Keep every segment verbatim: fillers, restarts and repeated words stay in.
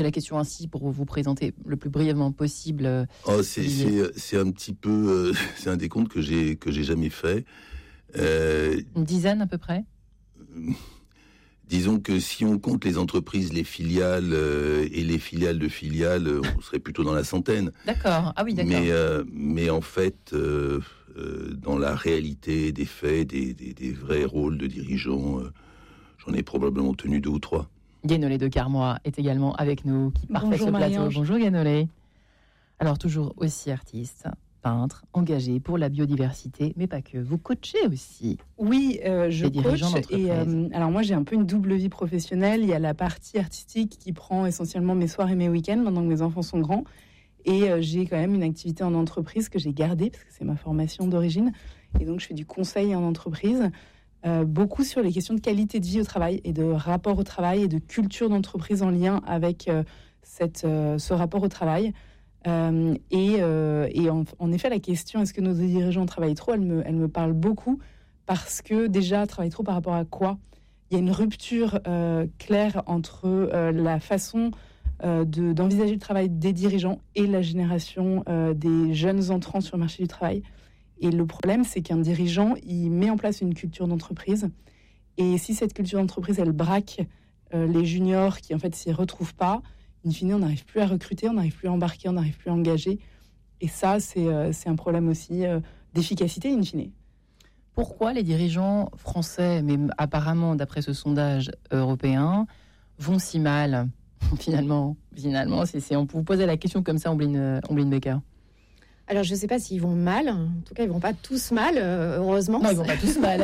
la question ainsi pour vous présenter le plus brièvement possible. Euh, oh, c'est, c'est, c'est un petit peu, euh, c'est un décompte que j'ai que j'ai jamais fait. Euh, Une dizaine à peu près. Euh, disons que si on compte les entreprises, les filiales euh, et les filiales de filiales, on serait plutôt dans la centaine. D'accord. Ah oui, d'accord. Mais euh, mais en fait, euh, euh, dans la réalité des faits, des des, des vrais rôles de dirigeants, euh, j'en ai probablement tenu deux ou trois. Guénolé de Carmois est également avec nous, qui parfait ce plateau. Marie-Ange. Bonjour Guénolé. Alors toujours aussi artiste, peintre, engagé pour la biodiversité, mais pas que. Vous coachez aussi. Oui, euh, je coach. Et euh, alors moi j'ai un peu une double vie professionnelle. Il y a la partie artistique qui prend essentiellement mes soirs et mes week-ends maintenant que mes enfants sont grands. Et euh, j'ai quand même une activité en entreprise que j'ai gardée parce que c'est ma formation d'origine. Et donc je fais du conseil en entreprise. Euh, beaucoup sur les questions de qualité de vie au travail et de rapport au travail et de culture d'entreprise en lien avec euh, cette, euh, ce rapport au travail. Euh, et euh, et en, en effet, la question est-ce que nos dirigeants travaillent trop, elle me, elle me parle beaucoup parce que déjà, travaillent trop par rapport à quoi ? Il y a une rupture euh, claire entre euh, la façon euh, de, d'envisager le travail des dirigeants et la génération euh, des jeunes entrants sur le marché du travail. Et le problème, c'est qu'un dirigeant, il met en place une culture d'entreprise. Et si cette culture d'entreprise, elle braque euh, les juniors qui, en fait, s'y retrouvent pas, in fine, on n'arrive plus à recruter, on n'arrive plus à embarquer, on n'arrive plus à engager. Et ça, c'est, euh, c'est un problème aussi euh, d'efficacité, in fine. Pourquoi les dirigeants français, mais apparemment, d'après ce sondage européen, vont si mal, finalement, finalement c'est, c'est, on peut vous poser la question comme ça, Ombline, Ombline Becker. Alors, je ne sais pas s'ils vont mal. En tout cas, ils ne vont pas tous mal, euh, heureusement. Non, ils ne vont pas tous mal.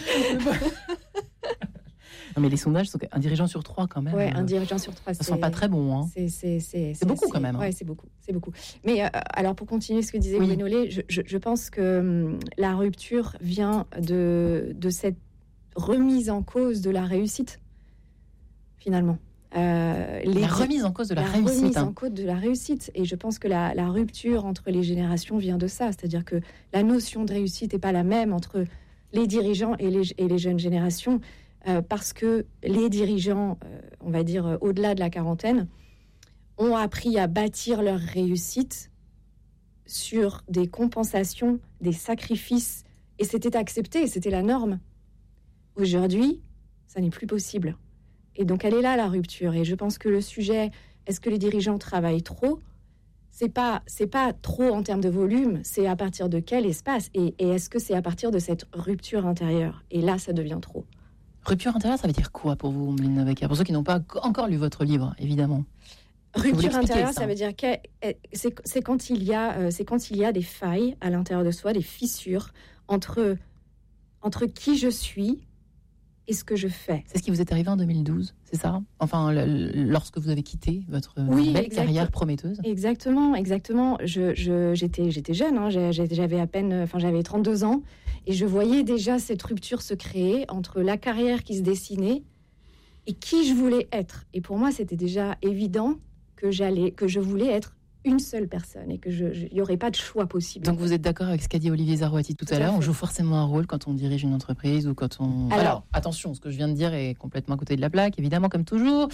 Non, mais les sondages, sont un dirigeant sur trois, quand même. Oui, un dirigeant sur trois. Ça ne sent pas très bon. Hein. C'est, c'est, c'est, c'est beaucoup, c'est, quand même. Oui, hein. c'est beaucoup, c'est beaucoup. Mais euh, alors, pour continuer ce que disait oui. Guénolé, je, je, je pense que hum, la rupture vient de, de cette remise en cause de la réussite, finalement. Euh, les, la remise en cause de la, la réussite. remise hein. en cause de la réussite. Et je pense que la, la rupture entre les générations vient de ça. C'est-à-dire que la notion de réussite n'est pas la même entre les dirigeants et les, et les jeunes générations. Euh, parce que les dirigeants, euh, on va dire euh, au-delà de la quarantaine, ont appris à bâtir leur réussite sur des compensations, des sacrifices. Et c'était accepté, c'était la norme. Aujourd'hui, ça n'est plus possible. Et donc, elle est là, la rupture. Et je pense que le sujet, est-ce que les dirigeants travaillent trop ? C'est pas, c'est pas trop en termes de volume, c'est à partir de quel espace ? Et, et est-ce que c'est à partir de cette rupture intérieure ? Et là, ça devient trop. Rupture intérieure, ça veut dire quoi pour vous, Ombline Becker ? Pour ceux qui n'ont pas encore lu votre livre, évidemment. Rupture intérieure, ça, ça veut dire que c'est, c'est, quand il y a, c'est quand il y a des failles à l'intérieur de soi, des fissures entre, entre qui je suis et ce que je fais. C'est ce qui vous est arrivé en deux mille douze, c'est ça ? Enfin, le, lorsque vous avez quitté votre oui, belle exact. carrière prometteuse. Exactement, exactement. Je, je, j'étais, j'étais jeune, hein, j'avais à peine, enfin j'avais trente-deux ans, et je voyais déjà cette rupture se créer entre la carrière qui se dessinait et qui je voulais être. Et pour moi, c'était déjà évident que j'allais, que je voulais être une seule personne et que je, je, il n'y aurait pas de choix possible. Donc vous êtes d'accord avec ce qu'a dit Olivier Zarouati tout, tout à l'heure ? On joue forcément un rôle quand on dirige une entreprise ou quand on... Alors, Alors, attention, ce que je viens de dire est complètement à côté de la plaque, évidemment, comme toujours.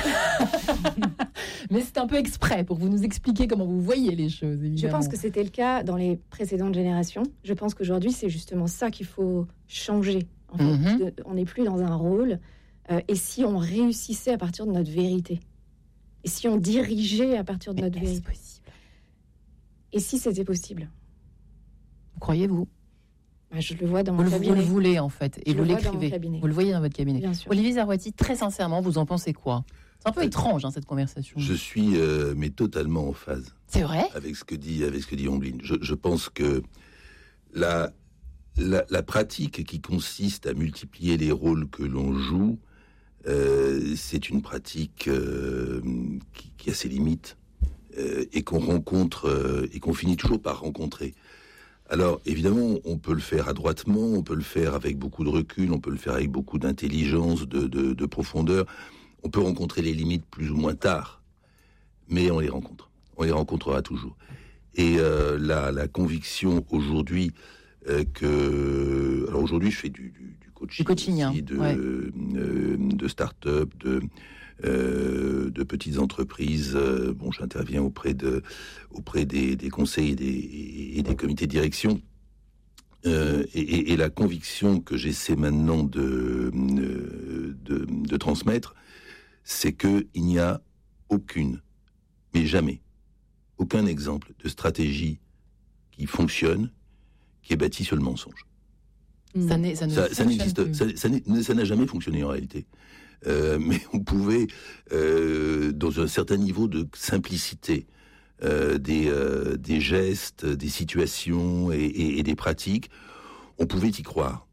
Mais c'est un peu exprès pour vous nous expliquer comment vous voyez les choses, évidemment. Je pense que c'était le cas dans les précédentes générations. Je pense qu'aujourd'hui, c'est justement ça qu'il faut changer. En fait. Mm-hmm. On n'est plus dans un rôle. Euh, et si on réussissait à partir de notre vérité ? Et si on dirigeait à partir de Mais notre est-ce vérité ? Possible Et si c'était possible ? Vous croyez-vous ? Bah, je le vois dans vous mon le, cabinet. Vous le voulez, en fait, et je vous le l'écrivez. Vous le voyez dans votre cabinet. Bien sûr. Olivier Zarouati, très sincèrement, vous en pensez quoi ? C'est un peu euh, étrange, hein, cette conversation. Je suis, euh, mais totalement en phase. C'est vrai ? Avec ce que dit, avec ce que dit Ombline. Je, je pense que la, la, la pratique qui consiste à multiplier les rôles que l'on joue, Euh, c'est une pratique euh, qui, qui a ses limites euh, et qu'on rencontre euh, et qu'on finit toujours par rencontrer. Alors évidemment, on peut le faire adroitement, on peut le faire avec beaucoup de recul, on peut le faire avec beaucoup d'intelligence, de, de, de profondeur. On peut rencontrer les limites plus ou moins tard, mais on les rencontre. On les rencontrera toujours. Et euh, la, la conviction aujourd'hui euh, que... Alors aujourd'hui, je fais du... du coaching, coaching aussi, de, ouais. euh, de start-up, de, euh, de petites entreprises. Euh, bon, j'interviens auprès de, auprès des, des conseils et des, et des comités de direction. Euh, et, et, et la conviction que j'essaie maintenant de, de, de transmettre, c'est qu'il n'y a aucune, mais jamais, aucun exemple de stratégie qui fonctionne, qui est bâtie sur le mensonge. Ça, n'est, ça, ça, ça n'existe, ça, ça, ça n'a jamais fonctionné en réalité. Euh, mais on pouvait, euh, dans un certain niveau de simplicité, Euh, des, euh, des gestes, des situations et, et, et des pratiques, on pouvait y croire.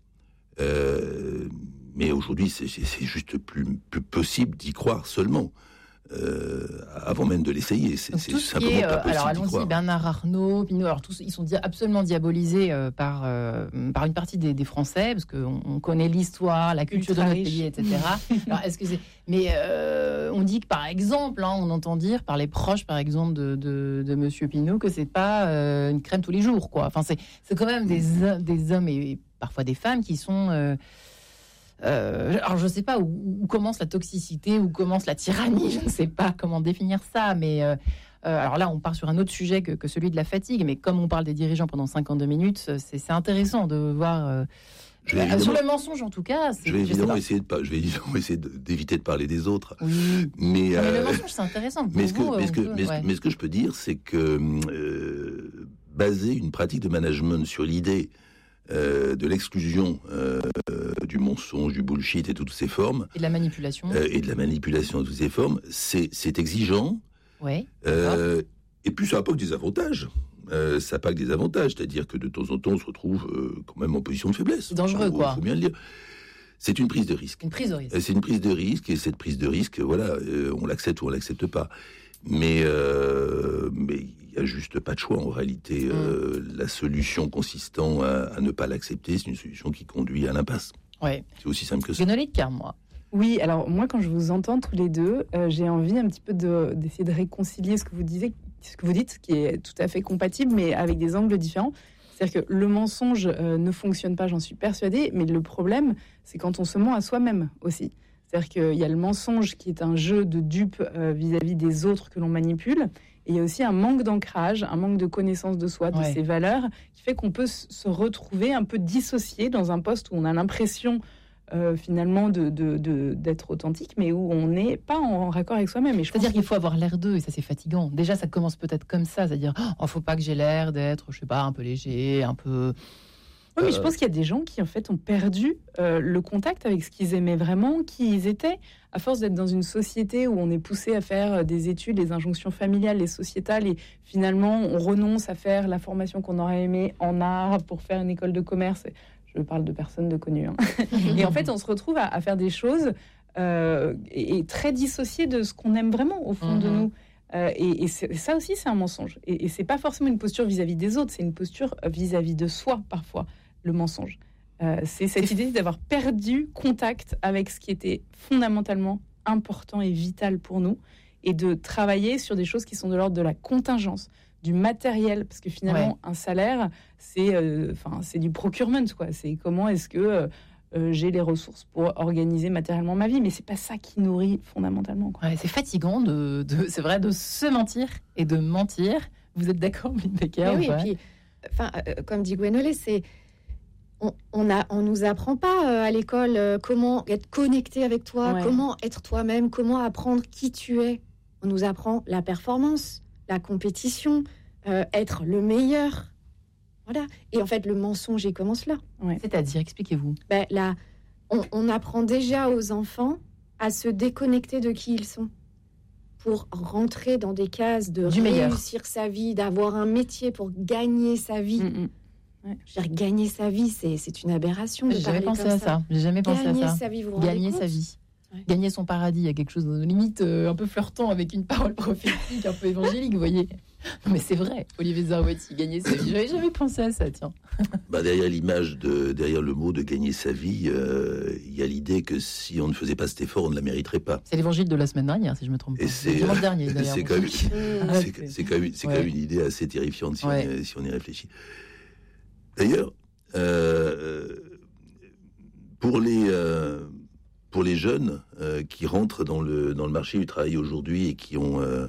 Euh, mais aujourd'hui, c'est, c'est, c'est juste plus, plus possible d'y croire seulement. Euh, avant même de l'essayer, c'est, c'est simplement est, euh, pas possible alors, d'y croire. Bernard Arnault, Pinault, alors tous, ils sont di- absolument diabolisés euh, par, euh, par une partie des, des Français, parce qu'on on connaît l'histoire, la culture Ultra de notre riche. Pays, et cetera. Alors, est-ce que c'est... Mais euh, on dit que, par exemple, hein, on entend dire par les proches, par exemple, de, de, de Monsieur Pinault, que c'est pas euh, une crème tous les jours, quoi. Enfin, c'est, c'est quand même des, des hommes et, et parfois des femmes qui sont... Euh, Euh, alors je ne sais pas où, où commence la toxicité, où commence la tyrannie, je ne sais pas comment définir ça, mais euh, euh, alors là on part sur un autre sujet que, que celui de la fatigue, mais comme on parle des dirigeants pendant cinquante-deux minutes, c'est, c'est intéressant de voir euh, euh, sur le mensonge en tout cas. C'est, je vais évidemment je essayer de pas, je vais évidemment essayer de, d'éviter de parler des autres. Oui. Mais, mais euh, le mensonge c'est intéressant. Mais ce que, vous, mais, ce que, peut, mais, ouais. mais ce que je peux dire, c'est que euh, baser une pratique de management sur l'idée Euh, de l'exclusion euh, du mensonge, du bullshit et toutes ces formes. Et de la manipulation. Euh, et de la manipulation de toutes ces formes, c'est, c'est exigeant. Ouais, euh, et puis ça n'a pas que des avantages. Euh, ça n'a pas que des avantages. C'est-à-dire que de temps en temps, on se retrouve euh, quand même en position de faiblesse. C'est dangereux, faut, quoi. Il faut bien le dire. C'est une prise de risque. Une prise de risque. C'est une prise de risque, et cette prise de risque, voilà, euh, on l'accepte ou on l'accepte pas. Mais euh, mais il y a juste pas de choix en réalité. Euh, mmh. La solution consistant à, à ne pas l'accepter, c'est une solution qui conduit à l'impasse. Ouais. C'est aussi simple que ça. Guénolé car moi. Oui, alors moi quand je vous entends tous les deux, euh, j'ai envie un petit peu de, d'essayer de réconcilier ce que vous disiez, ce que vous dites, qui est tout à fait compatible, mais avec des angles différents. C'est-à-dire que le mensonge euh, ne fonctionne pas, j'en suis persuadée, mais le problème, c'est quand on se ment à soi-même aussi. C'est-à-dire qu'il y a le mensonge qui est un jeu de dupe euh, vis-à-vis des autres que l'on manipule. Et il y a aussi un manque d'ancrage, un manque de connaissance de soi, de ouais. ses valeurs, qui fait qu'on peut se retrouver un peu dissocié dans un poste où on a l'impression euh, finalement de, de, de, d'être authentique, mais où on n'est pas en raccord avec soi-même. Et je c'est-à-dire pense qu'il faut avoir l'air d'eux, et ça c'est fatigant. Déjà ça commence peut-être comme ça, c'est-à-dire oh, faut pas que j'ai l'air d'être, je sais pas, un peu léger, un peu... Oui, mais je pense qu'il y a des gens qui, en fait, ont perdu euh, le contact avec ce qu'ils aimaient vraiment, qui ils étaient, à force d'être dans une société où on est poussé à faire des études, les injonctions familiales et sociétales, et finalement, on renonce à faire la formation qu'on aurait aimé en art pour faire une école de commerce. Je parle de personnes de connues. Hein. Et en fait, on se retrouve à, à faire des choses euh, et, et très dissociées de ce qu'on aime vraiment, au fond mm-hmm. de nous. Euh, et, et ça aussi, c'est un mensonge. Et, et c'est pas forcément une posture vis-à-vis des autres, c'est une posture vis-à-vis de soi, parfois. Le mensonge. Euh, c'est cette idée d'avoir perdu contact avec ce qui était fondamentalement important et vital pour nous et de travailler sur des choses qui sont de l'ordre de la contingence, du matériel, parce que finalement, ouais. un salaire, c'est, euh, c'est du procurement, quoi. C'est comment est-ce que euh, j'ai les ressources pour organiser matériellement ma vie, mais c'est pas ça qui nourrit fondamentalement, quoi. Ouais, c'est fatigant, de, de, c'est vrai, de se mentir et de mentir. Vous êtes d'accord, Mylène Becker? Oui, et puis, enfin, euh, comme dit Guénolé, c'est On, on, a, on nous apprend pas euh, à l'école euh, comment être connecté avec toi, ouais. comment être toi-même, comment apprendre qui tu es. On nous apprend la performance, la compétition, euh, être le meilleur. Voilà. Et en fait, le mensonge, il commence là. Ouais. C'est-à-dire, expliquez-vous. Ben, là, on, on apprend déjà aux enfants à se déconnecter de qui ils sont pour rentrer dans des cases de du réussir meilleur. sa vie, d'avoir un métier pour gagner sa vie. Mm-mm. Ouais. Je veux dire, gagner sa vie, c'est, c'est une aberration. J'ai jamais pensé à ça. ça. J'ai jamais pensé gagner à ça. Sa vie, vous gagner sa vie. Ouais. Gagner son paradis. Il y a quelque chose de limite euh, un peu flirtant avec une parole prophétique, un peu évangélique, vous voyez. Non, mais c'est vrai. Olivier Zarouati, gagner sa vie. J'avais jamais pensé à ça, tiens. Bah, derrière l'image, de, derrière le mot de gagner sa vie, il euh, y a l'idée que si on ne faisait pas cet effort, on ne la mériterait pas. C'est l'évangile de la semaine dernière, si je me trompe pas. Et c'est, dimanche dernier, d'ailleurs. C'est, quand même, c'est, c'est, quand même, c'est ouais. quand même une idée assez terrifiante si, ouais. on, si on y réfléchit. D'ailleurs, Euh, pour les euh, pour les jeunes euh, qui rentrent dans le, dans le marché du travail aujourd'hui et qui ont, euh,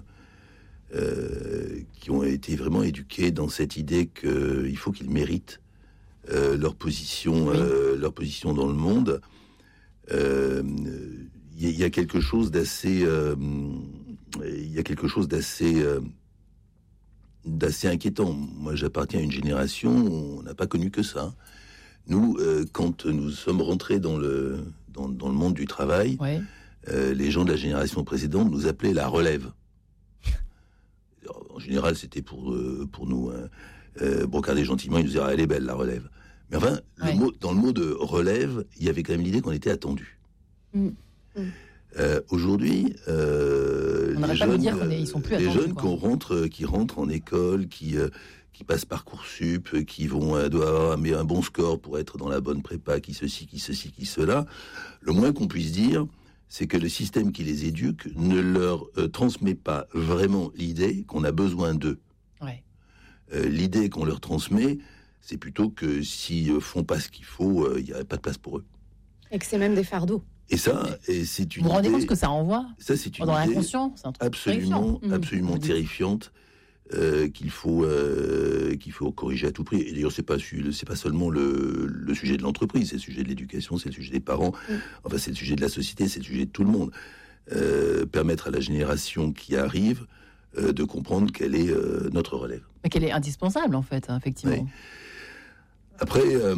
euh, qui ont été vraiment éduqués dans cette idée qu'il faut qu'ils méritent euh, leur, position, oui. euh, leur position dans le monde, il euh, y, y a quelque chose d'assez... Euh, il y a quelque chose d'assez... Euh, d'assez inquiétant. Moi, j'appartiens à une génération où on n'a pas connu que ça. Nous, euh, quand nous sommes rentrés dans le, dans, dans le monde du travail, ouais. euh, les gens de la génération précédente nous appelaient la relève. Alors, en général, c'était pour, euh, pour nous hein, euh, brocarder gentiment, ils nous disaient ah, « elle est belle, la relève ». Mais enfin, ouais. le mot, dans le mot de relève, il y avait quand même l'idée qu'on était attendu. Mmh. Mmh. Euh, aujourd'hui, euh, les jeunes, est, sont plus les attendus, jeunes qu'on rentre, qui rentrent en école, qui, euh, qui passent Parcoursup, qui vont euh, doivent avoir un, un bon score pour être dans la bonne prépa, qui ceci, qui ceci, qui cela, le moins qu'on puisse dire, c'est que le système qui les éduque ne leur euh, transmet pas vraiment l'idée qu'on a besoin d'eux. Ouais. Euh, l'idée qu'on leur transmet, c'est plutôt que s'ils ne font pas ce qu'il faut, il euh, n'y a pas de place pour eux. Et que c'est même des fardeaux. Et ça, et c'est une vous vous rendez idée, compte ce que ça renvoie ça, c'est une dans idée l'inconscient, c'est un truc absolument, terrifiant. absolument mmh. terrifiante euh, qu'il faut euh, qu'il faut corriger à tout prix. Et d'ailleurs, c'est pas c'est pas seulement le, le sujet de l'entreprise, c'est le sujet de l'éducation, c'est le sujet des parents. Mmh. Enfin, c'est le sujet de la société, c'est le sujet de tout le monde. Euh, permettre à la génération qui arrive euh, de comprendre qu'elle est euh, notre relève. Mais qu'elle est indispensable, en fait, hein, effectivement. Oui. Après. Euh,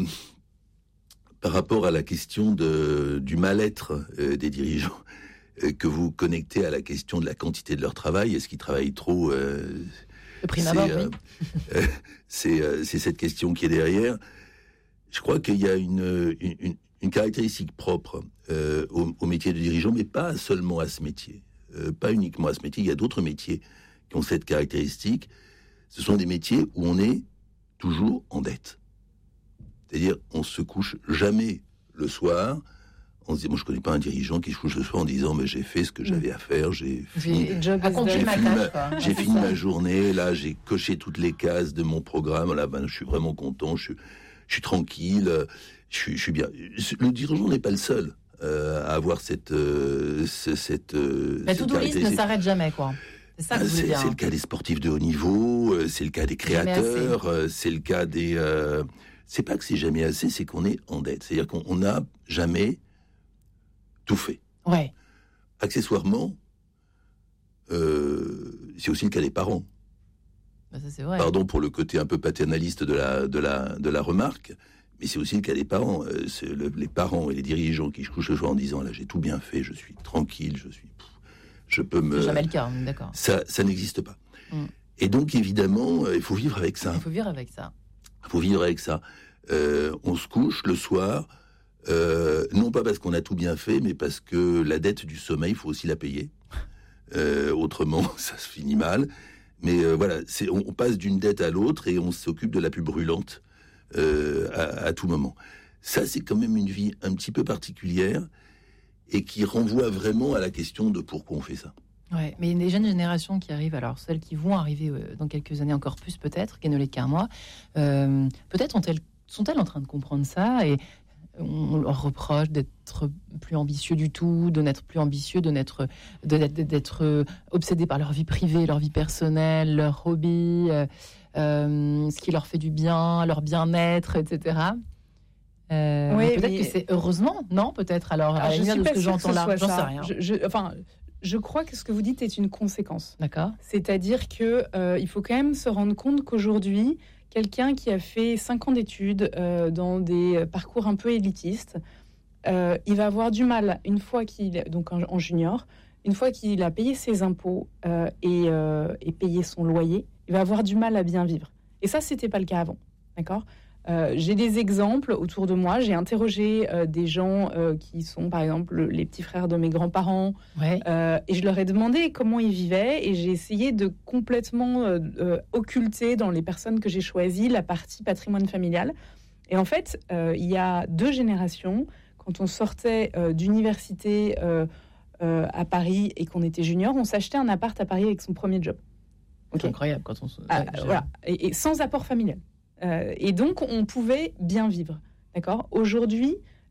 Par rapport à la question de, du mal-être euh, des dirigeants, euh, que vous connectez à la question de la quantité de leur travail, est-ce qu'ils travaillent trop euh, Le prime abord, euh, oui. euh, c'est, euh, c'est cette question qui est derrière. Je crois qu'il y a une, une, une caractéristique propre euh, au, au métier de dirigeant, mais pas seulement à ce métier. Euh, pas uniquement à ce métier, il y a d'autres métiers qui ont cette caractéristique. Ce sont des métiers où on est toujours en dette. C'est-à-dire, on se couche jamais le soir. On se dit, moi, je connais pas un dirigeant qui se couche le soir en disant, mais j'ai fait ce que j'avais à faire, j'ai fini, j'ai, j'ai fini, ma, ma, j'ai fini ma journée, là, j'ai coché toutes les cases de mon programme, là, ben, je suis vraiment content, je suis, je suis tranquille, je suis, je suis bien. Le dirigeant n'est pas le seul euh, à avoir cette, euh, cette, euh, la to-do list ne s'arrête jamais, quoi. C'est ça que vous voulez dire. C'est le cas des sportifs de haut niveau, c'est le cas des créateurs, c'est le cas des. Euh, C'est pas que c'est jamais assez, c'est qu'on est en dette. C'est-à-dire qu'on n'a jamais tout fait. Ouais. Accessoirement, euh, c'est aussi le cas des parents. Bah ça, c'est vrai. Pardon pour le côté un peu paternaliste de la, de la, de la remarque, mais c'est aussi le cas des parents. Euh, c'est le, les parents et les dirigeants qui se couchent le soir en disant « là, j'ai tout bien fait, je suis tranquille, je suis... je peux me... » C'est jamais le cas, d'accord. Ça, ça n'existe pas. Mm. Et donc, évidemment, euh, il faut vivre avec ça. Il faut vivre avec ça. Il faut vivre avec ça. Euh, on se couche le soir, euh, non pas parce qu'on a tout bien fait, mais parce que la dette du sommeil, il faut aussi la payer. Euh, autrement, ça se finit mal. Mais euh, voilà, c'est, on, on passe d'une dette à l'autre et on s'occupe de la plus brûlante euh, à, à tout moment. Ça, c'est quand même une vie un petit peu particulière et qui renvoie vraiment à la question de pourquoi on fait ça. Ouais, mais les jeunes générations qui arrivent, alors celles qui vont arriver euh, dans quelques années encore plus peut-être, qui ne l'est qu'un mois, euh, peut-être ont-elles, sont-elles en train de comprendre ça et on leur reproche d'être plus ambitieux du tout, de n'être plus ambitieux, de n'être, de, d'être, d'être obsédés par leur vie privée, leur vie personnelle, leur hobby, euh, euh, ce qui leur fait du bien, leur bien-être, et cetera. Euh, oui, peut-être mais... que c'est heureusement, non, peut-être alors, alors à la lumière de ce que j'entends que là, j'en ça. sais rien. Je, je, enfin, je crois que ce que vous dites est une conséquence. D'accord. C'est-à-dire que euh, il faut quand même se rendre compte qu'aujourd'hui, quelqu'un qui a fait cinq ans d'études euh, dans des parcours un peu élitistes, euh, il va avoir du mal une fois qu'il donc en, en junior, une fois qu'il a payé ses impôts euh, et, euh, et payé son loyer, il va avoir du mal à bien vivre. Et ça, c'était pas le cas avant, d'accord ? Euh, j'ai des exemples autour de moi. J'ai interrogé euh, des gens euh, qui sont, par exemple, les petits frères de mes grands-parents. Ouais. Euh, et je leur ai demandé comment ils vivaient. Et j'ai essayé de complètement euh, euh, occulter dans les personnes que j'ai choisies la partie patrimoine familial. Et en fait, euh, il y a deux générations. Quand on sortait euh, d'université euh, euh, à Paris et qu'on était junior, on s'achetait un appart à Paris avec son premier job. Okay. C'est incroyable quand on se... Ah, voilà. et, et sans apport familial. Euh, et donc, on pouvait bien vivre, d'accord ? Aujourd'hui,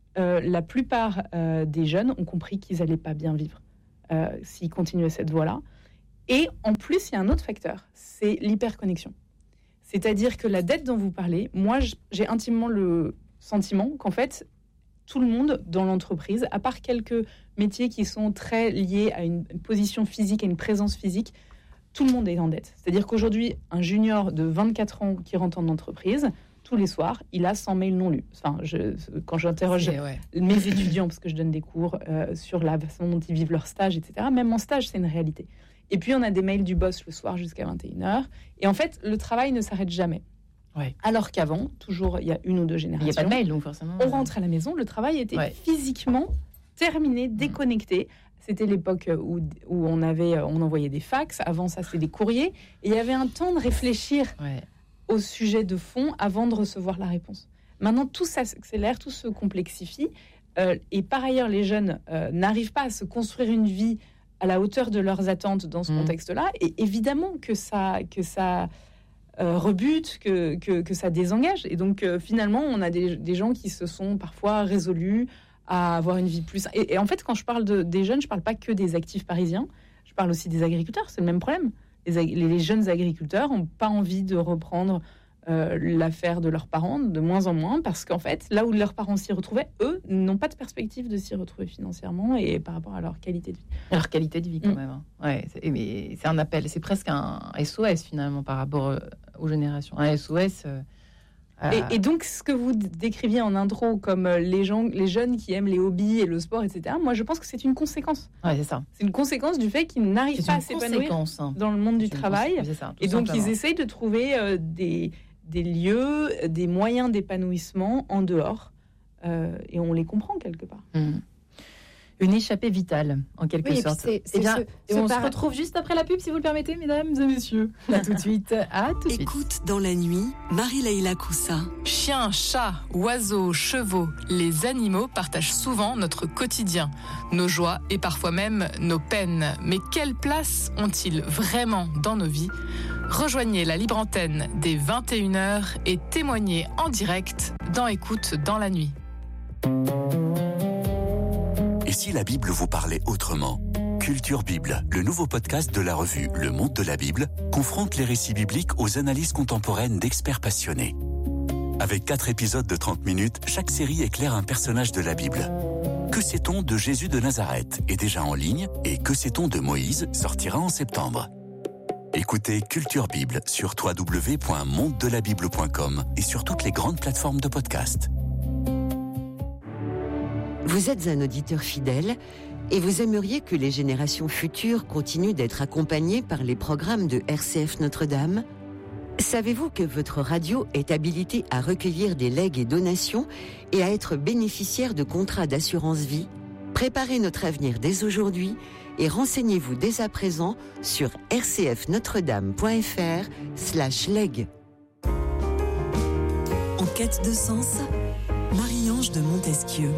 euh, la plupart euh, des jeunes ont compris qu'ils n'allaient pas bien vivre euh, s'ils continuaient cette voie-là. Et en plus, il y a un autre facteur, c'est l'hyperconnexion. C'est-à-dire que la dette dont vous parlez, moi, j'ai intimement le sentiment qu'en fait, tout le monde dans l'entreprise, à part quelques métiers qui sont très liés à une position physique, à une présence physique, tout le monde est en dette. C'est-à-dire qu'aujourd'hui, un junior de vingt-quatre ans qui rentre en entreprise, tous les soirs, il a cent mails non lus. Enfin, je, quand j'interroge ouais. mes étudiants, parce que je donne des cours euh, sur la façon dont ils vivent leur stage, et cetera, même en stage, c'est une réalité. Et puis, on a des mails du boss le soir jusqu'à vingt et une heures. Et en fait, le travail ne s'arrête jamais. Ouais. Alors qu'avant, toujours, il y a une ou deux générations. Il n'y a pas de mail, donc forcément. On rentre à la maison, le travail était ouais. physiquement terminé, déconnecté. C'était l'époque où, où on, avait, on envoyait des fax. Avant ça, c'était des courriers. Et il y avait un temps de réfléchir ouais. au sujet de fond avant de recevoir la réponse. Maintenant, tout s'accélère, tout se complexifie. Euh, et par ailleurs, les jeunes euh, n'arrivent pas à se construire une vie à la hauteur de leurs attentes dans ce mmh. contexte-là. Et évidemment que ça, que ça euh, rebute, que, que, que ça désengage. Et donc, euh, finalement, on a des, des gens qui se sont parfois résolus à avoir une vie plus... Et, et en fait, quand je parle de, des jeunes, je ne parle pas que des actifs parisiens. Je parle aussi des agriculteurs. C'est le même problème. Les, les jeunes agriculteurs n'ont pas envie de reprendre euh, l'affaire de leurs parents, de moins en moins, parce qu'en fait, là où leurs parents s'y retrouvaient, eux n'ont pas de perspective de s'y retrouver financièrement et par rapport à leur qualité de vie. Leur qualité de vie, quand mmh. même. Hein. Ouais, c'est, mais c'est un appel, c'est presque un S O S, finalement, par rapport aux générations. Un S O S... Euh... Et, et donc, ce que vous décriviez en intro comme les, gens, les jeunes qui aiment les hobbies et le sport, et cetera, moi, je pense que c'est une conséquence. Ouais, c'est ça. C'est une conséquence du fait qu'ils n'arrivent pas à s'épanouir hein. dans le monde du travail. C'est ça, et donc, simplement. Ils essayent de trouver euh, des, des lieux, des moyens d'épanouissement en dehors. Euh, et on les comprend quelque part. Mmh. Une échappée vitale, en quelque oui, sorte. Et, eh bien, ce, et ce on par... se retrouve juste après la pub, si vous le permettez, mesdames et messieurs. À tout de suite. À tout de suite. Écoute dans la nuit, Marie-Leila Coussa. Chiens, chats, oiseaux, chevaux, les animaux partagent souvent notre quotidien, nos joies et parfois même nos peines. Mais quelle place ont-ils vraiment dans nos vies ? Rejoignez la libre antenne dès vingt et une heures et témoignez en direct dans Écoute dans la nuit. Et si la Bible vous parlait autrement ? Culture Bible, le nouveau podcast de la revue Le Monde de la Bible, confronte les récits bibliques aux analyses contemporaines d'experts passionnés. Avec quatre épisodes de trente minutes, chaque série éclaire un personnage de la Bible. Que sait-on de Jésus de Nazareth est déjà en ligne et Que sait-on de Moïse sortira en septembre. Écoutez Culture Bible sur w w w point monde de la bible point com et sur toutes les grandes plateformes de podcast. Vous êtes un auditeur fidèle et vous aimeriez que les générations futures continuent d'être accompagnées par les programmes de R C F Notre-Dame ? Savez-vous que votre radio est habilitée à recueillir des legs et donations et à être bénéficiaire de contrats d'assurance vie ? Préparez notre avenir dès aujourd'hui et renseignez-vous dès à présent sur r c f notre dame point f r slash leg. En quête de sens, Marie-Ange de Montesquieu.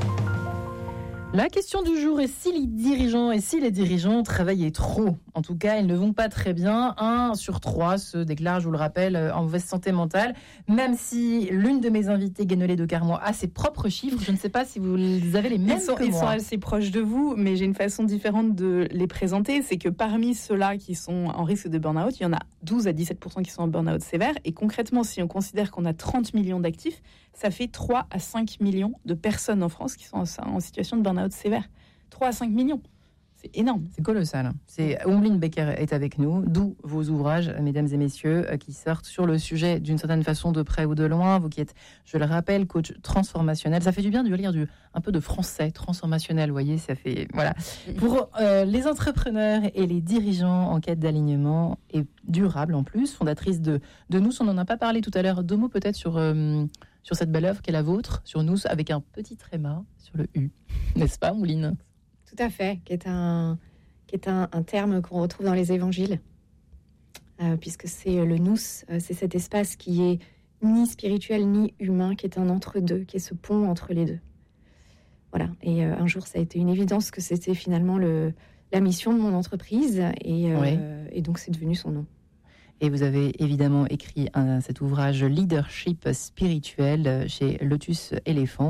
La question du jour est si les dirigeants et si les dirigeants travaillaient trop. En tout cas, ils ne vont pas très bien. Un sur trois se déclare, je vous le rappelle, en mauvaise santé mentale. Même si l'une de mes invitées, Guénolé de Carmois, a ses propres chiffres, je ne sais pas si vous avez les mêmes ils sont, que ils moi. Ils sont assez proches de vous, mais j'ai une façon différente de les présenter. C'est que parmi ceux-là qui sont en risque de burn-out, il y en a douze à dix-sept pour cent qui sont en burn-out sévère. Et concrètement, si on considère qu'on a trente millions d'actifs, ça fait trois à cinq millions de personnes en France qui sont en situation de burn-out sévère. trois à cinq millions. C'est énorme. C'est colossal. C'est Ombline Becker est avec nous, d'où vos ouvrages, mesdames et messieurs, qui sortent sur le sujet d'une certaine façon de près ou de loin. Vous qui êtes, je le rappelle, coach transformationnel. Ça fait du bien de lire du, un peu de français transformationnel, vous voyez, ça fait... Voilà. Pour euh, les entrepreneurs et les dirigeants en quête d'alignement et durable en plus, fondatrice de, de Nous, on n'en a pas parlé tout à l'heure. Deux mots peut-être sur, euh, sur cette belle œuvre qu'est la vôtre, sur Nous, avec un petit tréma sur le U. N'est-ce pas, Mouline ? Tout à fait, qui est un, qui est un, un terme qu'on retrouve dans les évangiles, euh, puisque c'est le nous, euh, c'est cet espace qui est ni spirituel ni humain, qui est un entre-deux, qui est ce pont entre les deux. Voilà, et euh, un jour ça a été une évidence que c'était finalement le, la mission de mon entreprise, et, euh, oui. et donc c'est devenu son nom. Et vous avez évidemment écrit un, cet ouvrage Leadership spirituel chez Lotus Éléphant.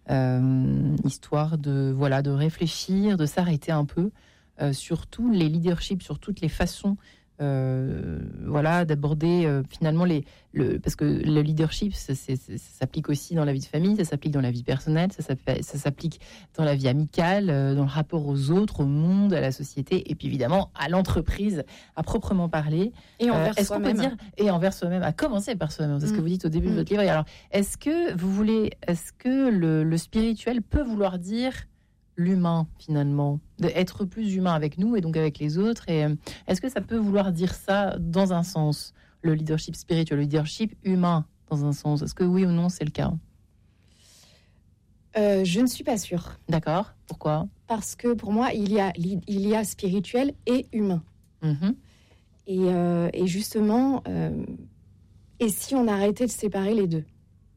euh, histoire de, voilà, de réfléchir, de s'arrêter un peu euh, sur tous les leaderships, sur toutes les façons euh, voilà, d'aborder euh, finalement les... Le, parce que le leadership, ça, c'est, ça s'applique aussi dans la vie de famille, ça s'applique dans la vie personnelle, ça, ça s'applique dans la vie amicale, euh, dans le rapport aux autres, au monde, à la société, et puis évidemment à l'entreprise, à proprement parler. Et envers euh, soi-même. Dire, et envers soi-même, à commencer par soi-même. C'est mmh. ce que vous dites au début mmh. de votre livre. Et alors, est-ce que vous voulez, est-ce que le, le spirituel peut vouloir dire l'humain, finalement, d'être plus humain avec nous et donc avec les autres? Et euh, est-ce que ça peut vouloir dire ça dans un sens, le leadership spirituel, le leadership humain dans un sens? Est-ce que oui ou non c'est le cas? euh, Je ne suis pas sûre. D'accord. Pourquoi? Parce que pour moi, il y a, il y a spirituel et humain. Mmh. Et, euh, et justement, euh, et si on arrêtait de séparer les deux?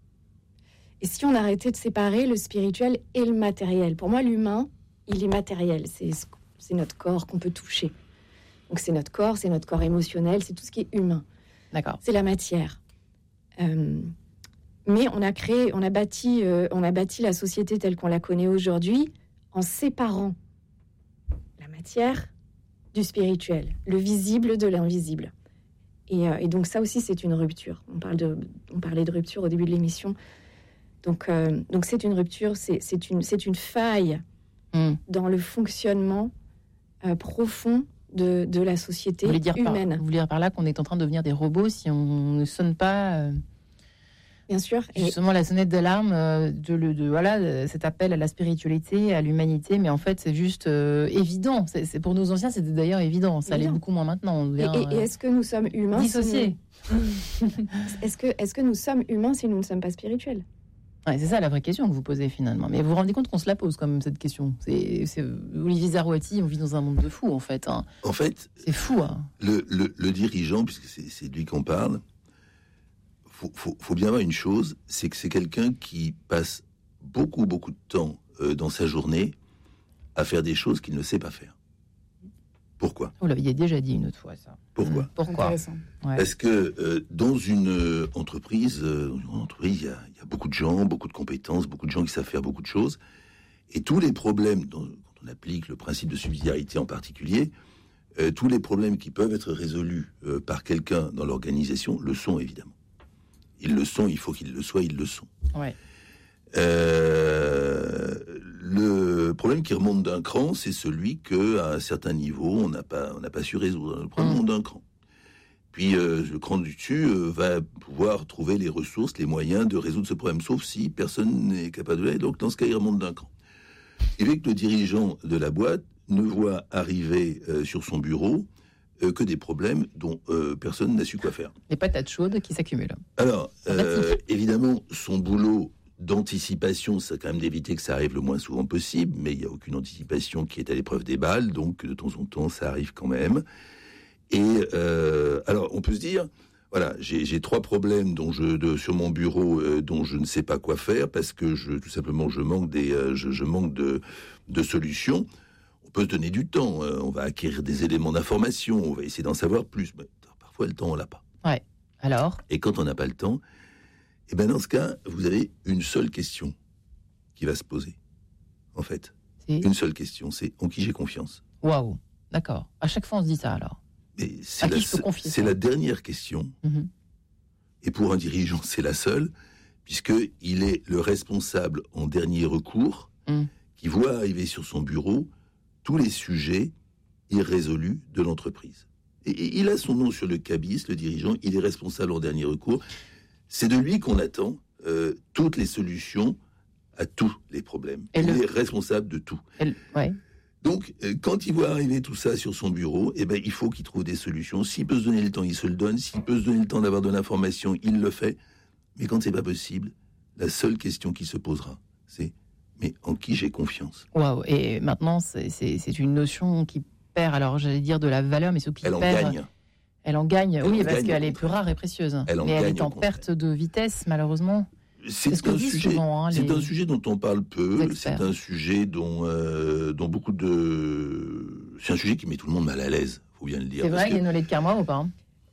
Et si on arrêtait de séparer le spirituel et le matériel? Pour moi, l'humain, il est matériel. C'est, c'est notre corps qu'on peut toucher. Donc c'est notre corps, c'est notre corps émotionnel, c'est tout ce qui est humain. D'accord. C'est la matière. Euh, mais on a créé, on a bâti, euh, on a bâti la société telle qu'on la connaît aujourd'hui en séparant la matière du spirituel, le visible de l'invisible. Et, euh, et donc ça aussi, c'est une rupture. On parle de, on parlait de rupture au début de l'émission. Donc, euh, donc c'est une rupture, c'est, c'est, une, c'est une faille mmh. dans le fonctionnement euh, profond de, de la société vous voulez dire humaine. Par, vous voulez dire par là qu'on est en train de devenir des robots si on ne sonne pas euh, Bien sûr. Justement, et... la sonnette d'alarme euh, de, de, de voilà, cet appel à la spiritualité, à l'humanité, mais en fait, c'est juste euh, évident. C'est, c'est, pour nos anciens, c'était d'ailleurs évident. Ça évident. L'est beaucoup moins maintenant. On devient, et, et, et est-ce que nous sommes humains dissociés si nous... est-ce, que, est-ce que nous sommes humains si nous ne sommes pas spirituels? Ouais, c'est ça la vraie question que vous posez finalement. Mais vous vous rendez compte qu'on se la pose quand même, cette question. C'est, c'est Olivier Zarouati, on vit dans un monde de fous en fait. Hein. En fait, c'est fou. Hein. Le, le, le dirigeant, puisque c'est, c'est de lui qu'on parle, faut, faut, faut bien voir une chose, c'est que c'est quelqu'un qui passe beaucoup, beaucoup de temps euh, dans sa journée à faire des choses qu'il ne sait pas faire. Pourquoi? Vous l'aviez déjà dit une autre fois, ça. Pourquoi? Mmh. Pourquoi? Ouais. Parce que euh, dans une euh, entreprise, euh, dans une entreprise, il y, y a beaucoup de gens, beaucoup de compétences, beaucoup de gens qui savent faire beaucoup de choses. Et tous les problèmes, dont, quand on applique le principe de subsidiarité en particulier, euh, tous les problèmes qui peuvent être résolus euh, par quelqu'un dans l'organisation le sont évidemment. Ils le sont, il faut qu'ils le soient, ils le sont. Ouais. Euh, le problème qui remonte d'un cran, c'est celui qu'à un certain niveau, on n'a pas, on n'a pas su résoudre. Le problème remonte d'un cran. Puis euh, le cran du dessus euh, va pouvoir trouver les ressources, les moyens de résoudre ce problème, sauf si personne n'est capable de l'aider. Donc dans ce cas, il remonte d'un cran. Il fait que le dirigeant de la boîte ne voit arriver euh, sur son bureau euh, que des problèmes dont euh, personne n'a su quoi faire. Les patates chaudes qui s'accumulent. Alors, euh, évidemment, son boulot d'anticipation, c'est quand même d'éviter que ça arrive le moins souvent possible, mais il n'y a aucune anticipation qui est à l'épreuve des balles, donc de temps en temps, ça arrive quand même. Et euh, alors, on peut se dire, voilà, j'ai, j'ai trois problèmes dont je, de, sur mon bureau euh, dont je ne sais pas quoi faire, parce que je, tout simplement, je manque, des, euh, je, je manque de, de solutions. On peut se donner du temps, euh, on va acquérir des éléments d'information, on va essayer d'en savoir plus, mais parfois, le temps, on l'a pas. Ouais, alors Et quand on n'a pas le temps, et bien dans ce cas, vous avez une seule question qui va se poser, en fait. C'est... Une seule question, c'est en qui j'ai confiance. Waouh, d'accord. À chaque fois, on se dit ça, alors. Mais c'est, à la, qui je peux confier c'est la dernière question. Mm-hmm. Et pour un dirigeant, c'est la seule, puisqu'il est le responsable en dernier recours, mm. qui voit arriver sur son bureau tous les sujets irrésolus de l'entreprise. Et, et il a son nom sur le cabis, le dirigeant, il est responsable en dernier recours. C'est de lui qu'on attend euh, toutes les solutions à tous les problèmes. Et il le... est responsable de tout. Le... Ouais. Donc, euh, quand il voit arriver tout ça sur son bureau, eh ben, il faut qu'il trouve des solutions. S'il peut se donner le temps, il se le donne. S'il peut se donner le temps d'avoir de l'information, il le fait. Mais quand c'est pas possible, la seule question qui se posera, c'est « mais en qui j'ai confiance ?» Waouh. Et maintenant, c'est, c'est, c'est une notion qui perd, alors j'allais dire de la valeur, mais surtout qui Elle perd... en gagne. Elle en gagne, elle oui, en parce gagne qu'elle est plus rare et précieuse. Elle en mais elle gagne, est en perte de vitesse, malheureusement. C'est, c'est, ce un sujet, souvent, hein, c'est les... un sujet dont on parle peu. C'est un sujet dont, euh, dont beaucoup de... C'est un sujet qui met tout le monde mal à l'aise, il faut bien le dire. C'est vrai qu'il y a une olée de karma ou pas?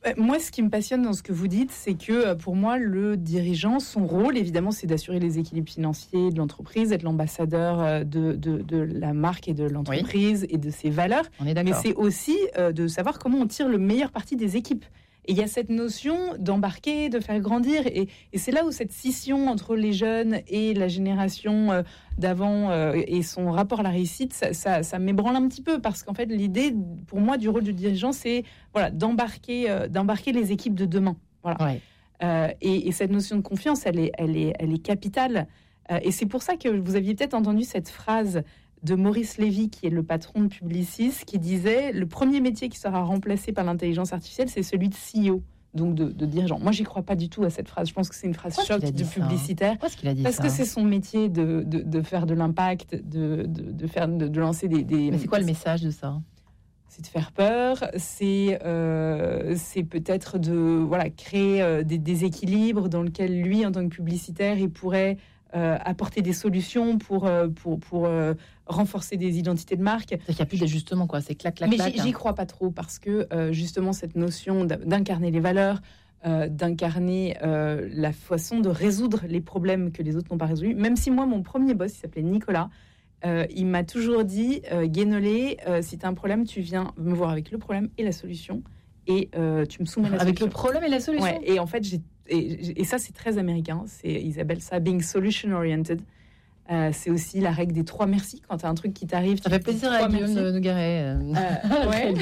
Moi, ce qui me passionne dans ce que vous dites, c'est que pour moi, le dirigeant, son rôle, évidemment, c'est d'assurer les équilibres financiers de l'entreprise, être l'ambassadeur de, de, de la marque et de l'entreprise oui. et de ses valeurs. On est d'accord. Mais c'est aussi euh, de savoir comment on tire le meilleur parti des équipes. Et il y a cette notion d'embarquer, de faire grandir. Et, et c'est là où cette scission entre les jeunes et la génération euh, d'avant euh, et son rapport à la réussite, ça, ça, ça m'ébranle un petit peu. Parce qu'en fait, l'idée, pour moi, du rôle du dirigeant, c'est voilà, d'embarquer, euh, d'embarquer les équipes de demain. Voilà. Ouais. Euh, et, et cette notion de confiance, elle est, elle est, elle est capitale. Euh, et c'est pour ça que vous aviez peut-être entendu cette phrase de Maurice Lévy, qui est le patron de Publicis, qui disait « Le premier métier qui sera remplacé par l'intelligence artificielle, c'est celui de C E O », donc de, de dirigeant. Moi, j'y crois pas du tout à cette phrase. Je pense que c'est une phrase Pourquoi choc de publicitaire. Pourquoi est-ce qu'il a dit Parce ça que c'est son métier de, de, de faire de l'impact, de, de, de, faire, de, de lancer des... des... Mais c'est quoi le message de ça ? C'est de faire peur, c'est, euh, c'est peut-être de voilà, créer euh, des déséquilibres dans lesquels lui, en tant que publicitaire, il pourrait... Euh, apporter des solutions pour, euh, pour, pour euh, renforcer des identités de marque. Il n'y a plus d'ajustement, quoi. C'est clac, clac, Mais clac. Mais j'y hein. crois pas trop parce que euh, justement cette notion d'incarner les valeurs, euh, d'incarner euh, la façon de résoudre les problèmes que les autres n'ont pas résolus. Même si moi, mon premier boss, il s'appelait Nicolas, euh, il m'a toujours dit euh, Guénolé, euh, si tu as un problème, tu viens me voir avec le problème et la solution. Et euh, tu me soumets la avec solution. Avec le problème et la solution. Ouais, et en fait, j'ai Et, et ça, c'est très américain. C'est, ils appellent ça being solution-oriented. Euh, c'est aussi la règle des trois merci. Quand tu as un truc qui t'arrive, ça fait plaisir à Guillaume de Nogaret. Euh, euh, ouais.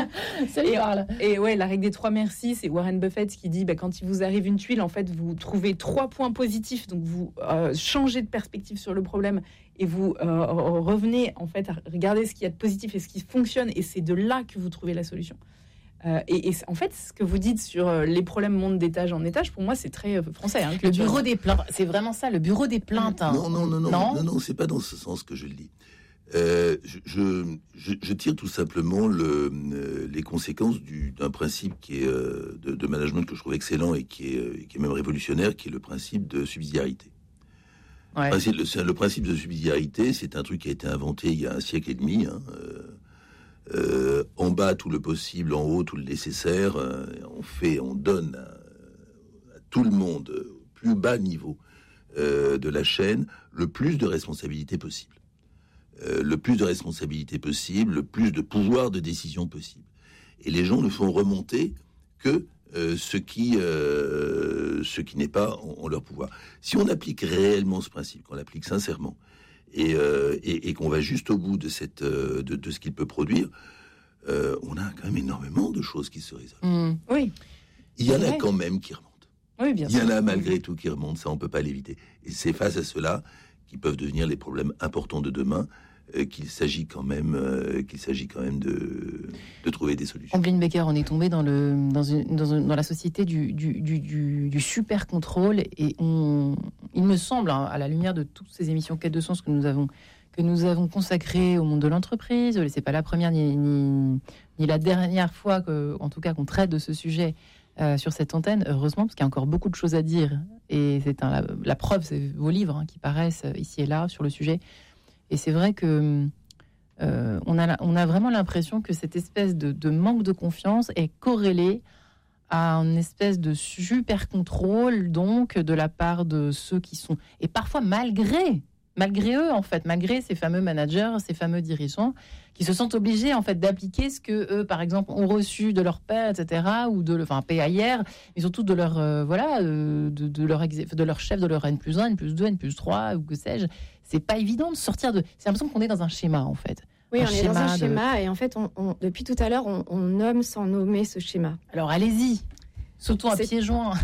Ça lui parle. Et ouais, la règle des trois merci, c'est Warren Buffett qui dit bah, quand il vous arrive une tuile, en fait, vous trouvez trois points positifs. Donc, vous euh, changez de perspective sur le problème et vous euh, revenez en fait à regarder ce qu'il y a de positif et ce qui fonctionne. Et c'est de là que vous trouvez la solution. Euh, et, et en fait, ce que vous dites sur euh, les problèmes montent d'étage en étage, pour moi, c'est très euh, français. Hein, le bureau des plaintes, c'est vraiment ça, le bureau des plaintes. Hein. Non, non, non, non, non, non, non, c'est pas dans ce sens que je le dis. Euh, je, je, je, je tire tout simplement le, euh, les conséquences du, d'un principe qui est euh, de, de management que je trouve excellent et qui est, euh, qui est même révolutionnaire, qui est le principe de subsidiarité. Ouais. Le, principe, le, le principe de subsidiarité, c'est un truc qui a été inventé il y a un siècle et demi. Hein, euh, Euh, en bas tout le possible, en haut tout le nécessaire. Euh, on fait, on donne à, à tout le monde, au plus bas niveau euh, de la chaîne, le plus de responsabilités possible. Euh, le plus de responsabilités possible, le plus de pouvoir de décision possible. Et les gens ne font remonter que euh, ce qui, euh, ce qui n'est pas en, en leur pouvoir. Si on applique réellement ce principe, qu'on l'applique sincèrement, Et, euh, et, et qu'on va juste au bout de, cette, euh, de, de ce qu'il peut produire, euh, on a quand même énormément de choses qui se résolvent. Mmh. Oui. Il y en a quand même qui remontent. Oui, bien Il y en sûr. a malgré tout qui remontent, ça on ne peut pas l'éviter. Et c'est face à cela qui peuvent devenir les problèmes importants de demain, euh, qu'il s'agit quand même, euh, qu'il s'agit quand même de, de trouver des solutions. Amblin Becker, on est tombé dans, le, dans, une, dans, une, dans la société du, du, du, du, du super contrôle et on, il me semble, hein, à la lumière de toutes ces émissions Quête de sens que nous avons, que nous avons consacrées au monde de l'entreprise, c'est pas la première ni, ni, ni la dernière fois que, en tout cas, qu'on traite de ce sujet euh, sur cette antenne, heureusement, parce qu'il y a encore beaucoup de choses à dire et c'est un, la, la preuve, c'est vos livres hein, qui paraissent ici et là sur le sujet. Et c'est vrai que euh, on, a, on a vraiment l'impression que cette espèce de, de manque de confiance est corrélée à une espèce de super contrôle, donc, de la part de ceux qui sont... Et parfois, malgré, malgré eux, en fait, malgré ces fameux managers, ces fameux dirigeants, qui se sentent obligés, en fait, d'appliquer ce que eux, par exemple, ont reçu de leur père, et cetera, ou de... Enfin, P A I R, mais surtout de leur... Euh, voilà, de, de, leur ex, de leur chef, de leur N plus un, N plus deux, N plus trois, ou que sais-je. C'est pas évident de sortir de... C'est l'impression qu'on est dans un schéma, en fait. Oui, un on est dans un de... schéma, et en fait, on, on, depuis tout à l'heure, on, on nomme sans nommer ce schéma. Alors, allez-y, sautons à pieds joints.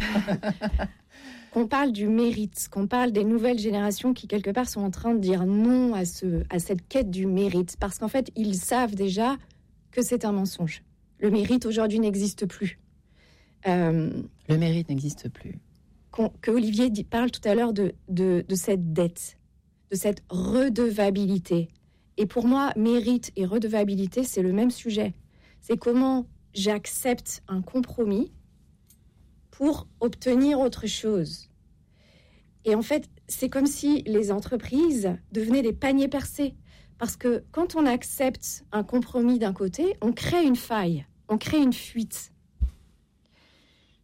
Qu'on parle du mérite, qu'on parle des nouvelles générations qui, quelque part, sont en train de dire non à, ce, à cette quête du mérite, parce qu'en fait, ils savent déjà que c'est un mensonge. Le mérite, aujourd'hui, n'existe plus. Euh, Le mérite n'existe plus. Que Olivier dit, parle tout à l'heure de, de, de cette dette, de cette redevabilité. Et pour moi, mérite et redevabilité, c'est le même sujet. C'est comment j'accepte un compromis pour obtenir autre chose. Et en fait, c'est comme si les entreprises devenaient des paniers percés. Parce que quand on accepte un compromis d'un côté, on crée une faille, on crée une fuite.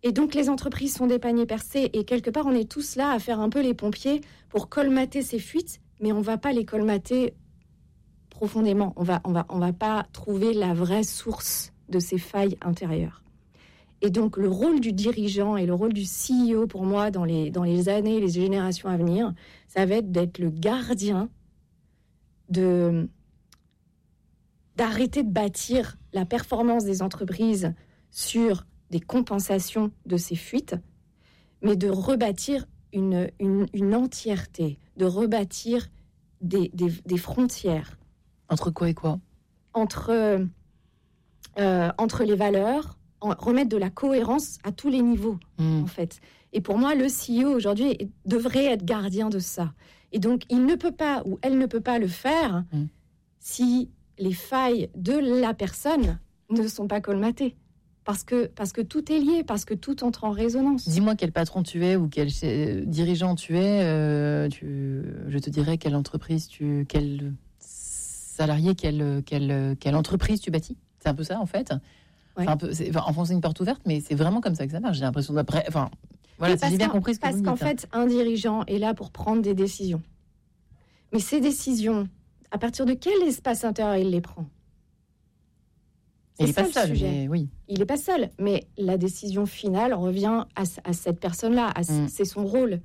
Et donc, les entreprises sont des paniers percés. Et quelque part, on est tous là à faire un peu les pompiers pour colmater ces fuites, mais on ne va pas les colmater profondément. On va, on va, on va pas trouver la vraie source de ces failles intérieures. Et donc, le rôle du dirigeant et le rôle du C E O, pour moi, dans les, dans les années, les générations à venir, ça va être d'être le gardien de, d'arrêter de bâtir la performance des entreprises sur des compensations de ces fuites, mais de rebâtir une, une, une entièreté, de rebâtir des, des, des frontières. Entre quoi et quoi ? Entre, euh, entre les valeurs, en, remettre de la cohérence à tous les niveaux, mmh. en fait. Et pour moi, le C E O, aujourd'hui, devrait être gardien de ça. Et donc, il ne peut pas, ou elle ne peut pas le faire mmh. si les failles de la personne ne sont pas colmatées. Parce que, parce que tout est lié, parce que tout entre en résonance. Dis-moi quel patron tu es ou quel dirigeant tu es, euh, tu, je te dirais quelle entreprise, tu, quel salarié, quelle, quelle, quelle entreprise tu bâtis. C'est un peu ça, en fait. Ouais. Enfin, un peu, c'est, enfin, enfoncer une porte ouverte, mais c'est vraiment comme ça que ça marche. J'ai l'impression d'après... Enfin, voilà, si j'ai bien compris ce que parce vous me dites. Parce qu'en fait, un dirigeant est là pour prendre des décisions. Mais ces décisions, à partir de quel espace intérieur il les prend ? Il n'est pas seul, mais oui. Il n'est pas seul, mais la décision finale revient à, à cette personne-là, à, mm. c'est son rôle.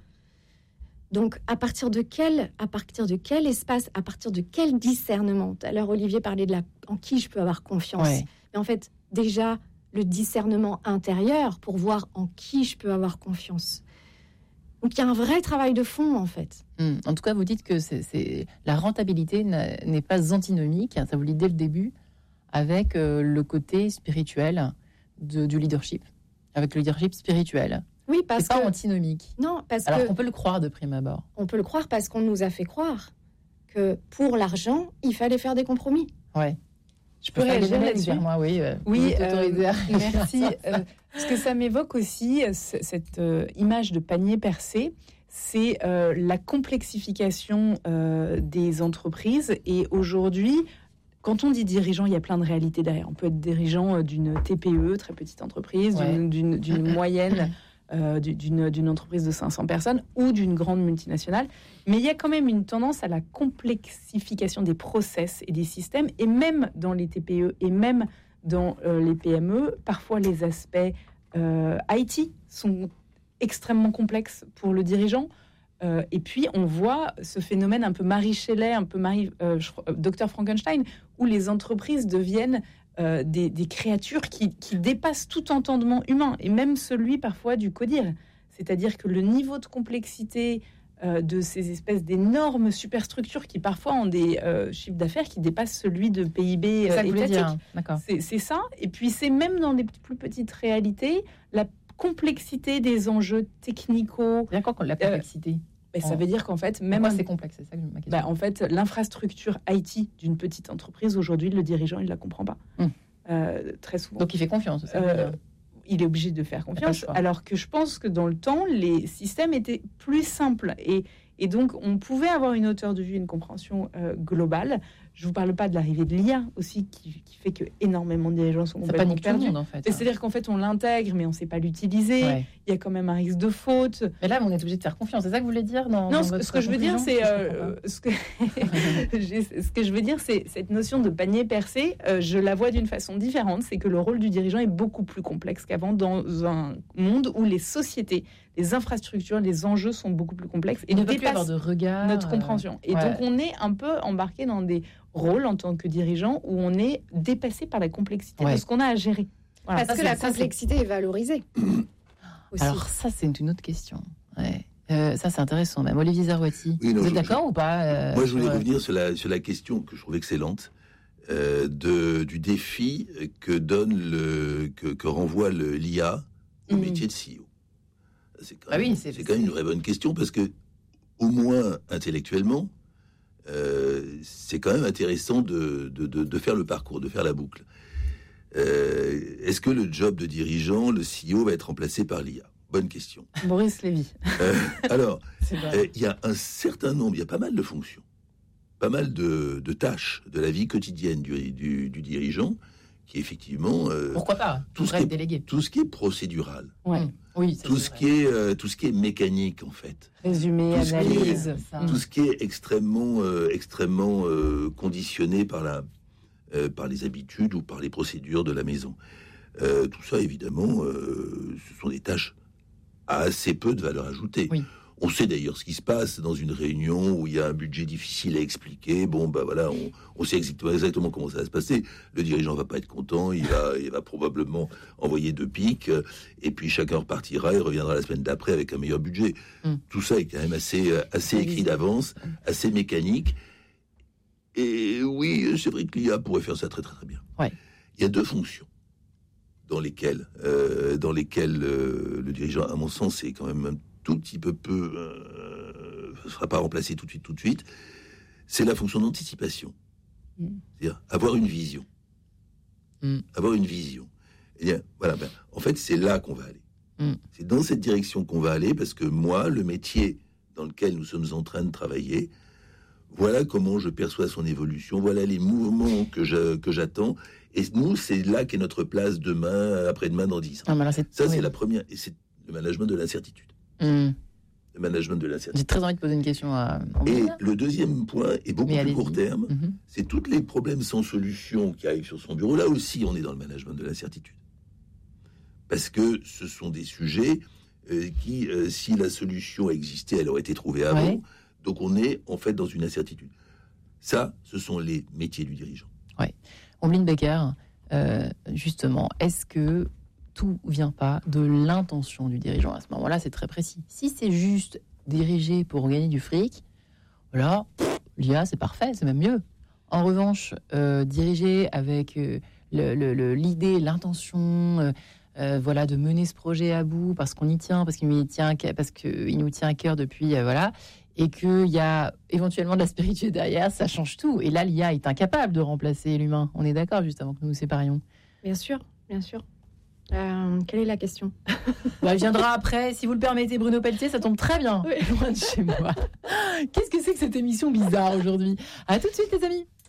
Donc, à partir de quel, à partir de quel espace, à partir de quel discernement ? Tout à l'heure, Olivier parlait de la, en qui je peux avoir confiance. Ouais. Mais en fait, déjà, le discernement intérieur pour voir en qui je peux avoir confiance. Donc, il y a un vrai travail de fond, en fait. Mm. En tout cas, vous dites que c'est, c'est, la rentabilité n'est pas antinomique, ça vous le dites dès le début, avec euh, le côté spirituel de, du leadership, avec le leadership spirituel. Oui, parce c'est que... pas antinomique. Non, parce Alors que... qu'on peut le croire de prime abord. On peut le croire parce qu'on nous a fait croire que pour l'argent, il fallait faire des compromis. Ouais. Je peux réagir là-dessus. Moi, oui. Euh, oui, euh, merci. euh, parce que ça m'évoque aussi cette euh, image de panier percé. C'est euh, la complexification euh, des entreprises. Et aujourd'hui, quand on dit dirigeant, il y a plein de réalités derrière. On peut être dirigeant d'une T P E, très petite entreprise, ouais. d'une, d'une, d'une moyenne, euh, d'une, d'une entreprise de cinq cents personnes ou d'une grande multinationale. Mais il y a quand même une tendance à la complexification des process et des systèmes. Et même dans les T P E et même dans euh, les P M E, parfois les aspects euh, I T sont extrêmement complexes pour le dirigeant. Euh, et puis, on voit ce phénomène un peu Marie Shelley, un peu Marie, euh, Docteur Frankenstein, où les entreprises deviennent euh, des, des créatures qui, qui dépassent tout entendement humain, et même celui parfois du codir. C'est-à-dire que le niveau de complexité euh, de ces espèces d'énormes superstructures qui parfois ont des euh, chiffres d'affaires qui dépassent celui de P I B euh, ça étatique. Dire. D'accord. C'est, c'est ça. Et puis, c'est même dans les plus petites réalités, la complexité des enjeux technico. Bien quoi, la complexité. Euh, ben, ça veut dire qu'en fait, même Pourquoi c'est complexe, c'est ça ma question. Ben, en fait, l'infrastructure I T d'une petite entreprise aujourd'hui, le dirigeant, il la comprend pas mmh. euh, très souvent. Donc il fait confiance. Ça euh, il est obligé de faire confiance. Alors que je pense que dans le temps, les systèmes étaient plus simples et et donc on pouvait avoir une hauteur de vue, une compréhension euh, globale. Je vous parle pas de l'arrivée de l'I A aussi, qui, qui fait que énormément de dirigeants sont ça complètement perdus. Monde, en fait, hein. C'est-à-dire qu'en fait, on l'intègre, mais on ne sait pas l'utiliser. Ouais. Il y a quand même un risque de faute. Mais là, on est obligé de faire confiance. C'est ça que vous voulez dire dans, Non, dans ce, votre ce que je veux dire, c'est euh, ce que ce que je veux dire, c'est cette notion de panier percé. Euh, je la vois d'une façon différente. C'est que le rôle du dirigeant est beaucoup plus complexe qu'avant dans un monde où les sociétés, les infrastructures, les enjeux sont beaucoup plus complexes et ne peut plus avoir de regard, notre compréhension. Et ouais. donc, on est un peu embarqué dans des rôle en tant que dirigeant où on est dépassé par la complexité ouais. de ce qu'on a à gérer. Voilà. Parce ça, que la complexité est... est valorisée. Aussi. Alors ça, c'est une autre question. Ouais. Euh, ça, c'est intéressant même. Olivier Zarouati, oui, non, vous êtes je, d'accord je, ou pas euh, Moi, je voulais sur... revenir sur la, sur la question que je trouve excellente euh, de, du défi que donne le, que, que renvoie le, l'I A au mmh. métier de C E O. C'est quand, ah même, oui, c'est, c'est quand même une vraie bonne question parce que, au moins intellectuellement, Euh, c'est quand même intéressant de, de, de, de faire le parcours, de faire la boucle. Euh, est-ce que le job de dirigeant, le C E O, va être remplacé par l'I A ? Bonne question. Boris Lévy. Euh, alors, il euh, y a un certain nombre, il y a pas mal de fonctions, pas mal de, de tâches de la vie quotidienne du, du, du dirigeant qui est effectivement euh, pourquoi pas tout ce, qui est, tout ce qui est procédural, ouais. mmh. oui, tout ce vrai. qui est euh, tout ce qui est mécanique en fait, résumé, tout analyse, ce qui est, tout ce qui est extrêmement euh, extrêmement euh, conditionné par la euh, par les habitudes ou par les procédures de la maison. Euh, tout ça évidemment, euh, ce sont des tâches à assez peu de valeur ajoutée. Oui. On sait d'ailleurs ce qui se passe dans une réunion où il y a un budget difficile à expliquer. Bon, ben voilà, on, on sait exactement, exactement comment ça va se passer. Le dirigeant va pas être content, il va, il va probablement envoyer deux piques, et puis chacun repartira et reviendra la semaine d'après avec un meilleur budget. Mm. Tout ça est quand même assez, assez écrit d'avance, assez mécanique. Et oui, c'est vrai que l'I A pourrait faire ça très très très bien. Ouais. Il y a deux fonctions dans lesquelles, euh, dans lesquelles euh, le dirigeant, à mon sens, est quand même un tout petit peu peu, euh, ne sera pas remplacé tout de suite, tout de suite, c'est la fonction d'anticipation. Mmh. C'est-à-dire avoir une vision. Mmh. Avoir une vision. Et bien, voilà, ben, en fait, c'est là qu'on va aller. Mmh. C'est dans cette direction qu'on va aller, parce que moi, le métier dans lequel nous sommes en train de travailler, voilà comment je perçois son évolution, voilà les mouvements que, je, que j'attends, et nous, c'est là qu'est notre place demain, après-demain, dans dix ans. Ah, là, c'est... Ça, oui. c'est la première, et c'est le management de l'incertitude. Mmh. Le management de l'incertitude. J'ai très envie de poser une question à... Et le deuxième point est beaucoup Mais plus court terme. Mmh. C'est tous les problèmes sans solution qui arrivent sur son bureau. Là aussi, on est dans le management de l'incertitude. Parce que ce sont des sujets euh, qui, euh, si la solution existait, elle aurait été trouvée avant. Ouais. Donc on est en fait dans une incertitude. Ça, ce sont les métiers du dirigeant. Oui. Ombline Becker, euh, justement, est-ce que tout vient pas de l'intention du dirigeant? À ce moment-là, c'est très précis. Si c'est juste diriger pour gagner du fric, voilà, l'I A, c'est parfait, c'est même mieux. En revanche, euh, diriger avec euh, le, le, le, l'idée, l'intention, euh, euh, voilà, de mener ce projet à bout parce qu'on y tient, parce qu'il nous tient, parce qu'il nous tient à cœur depuis, euh, voilà, et qu'il y a éventuellement de la spiritualité derrière, ça change tout. Et là, l'I A est incapable de remplacer l'humain. On est d'accord, juste avant que nous nous séparions. Bien sûr, bien sûr. Euh, quelle est la question? bah, Elle viendra après, si vous le permettez, Bruno Pelletier, ça tombe très bien, oui. Loin de chez moi. Qu'est-ce que c'est que cette émission bizarre aujourd'hui? À tout de suite, les amis.